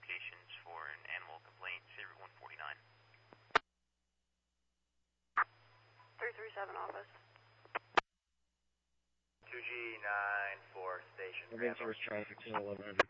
communications for an animal complaint, Sabre 149. 337 office. 2G94 station. Event source traffic, 1100.